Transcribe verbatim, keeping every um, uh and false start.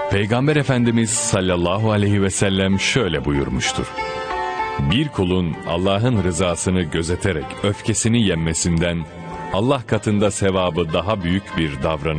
Peygamber Efendimiz sallallahu aleyhi ve sellem şöyle buyurmuştur: Bir kulun Allah'ın rızasını gözeterek öfkesini yenmesinden Allah katında sevabı daha büyük bir davranış